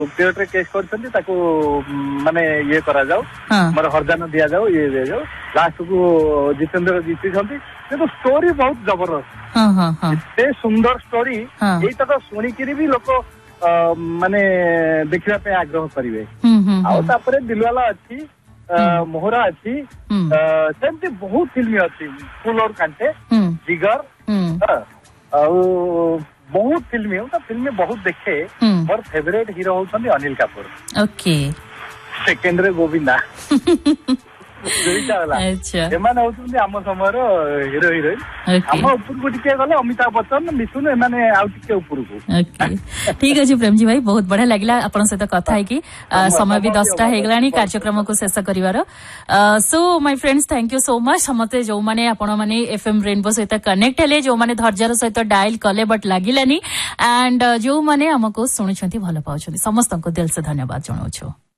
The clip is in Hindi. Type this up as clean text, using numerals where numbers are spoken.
कोर्ट केस करते माने ये करा जाओ मोर हरजान दिया जाओ ये दे जाओ लास्ट को जितेंद्र जीति किंतु स्टोरी बहुत जबरदस्त एते सुंदर स्टोरी एटा तो सुनिकिरी भी लोक माने देखिबा पे आग्रह करिवे आ तापरे दिलवाला अछि मोहरा अछि सेमती बहुत फिल्म अछि फूल और कांटे जिगर बहुत फिल्म है फिल्म बहुत देखे मोर favourite hero होछन Anil Kapoor okay second रे गोविंदा एमाने होछन आम समयर हीरो हीरोइन आम ऊपर को टिके गले अमिताभ बच्चन मिथुन एमाने आउ टिके ऊपर को ओके ठीक अछि प्रेम जी भाई बहुत बढ़िया लागला आपन सहित कथा है कि समय भी 10टा हे गलानी कार्यक्रम को शेष करिवार so my friends thank you so much समते जो माने आपण माने एफएम रेनबो सहित कनेक्ट हेले जो माने धैर्यर सहित डायल कले बट लागिलानी एंड जो माने हमको सुनिछंती भलो पाउछंती समस्त को दिल से धन्यवाद जणाउछु।